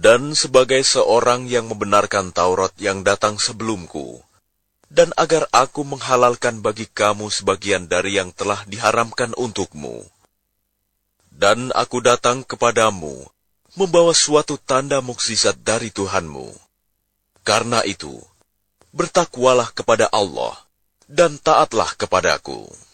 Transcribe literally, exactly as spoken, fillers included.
dan sebagai seorang yang membenarkan Taurat yang datang sebelumku, dan agar aku menghalalkan bagi kamu sebagian dari yang telah diharamkan untukmu. Dan aku datang kepadamu, membawa suatu tanda mukjizat dari Tuhanmu. Karena itu, bertakwalah kepada Allah, dan taatlah kepadaku.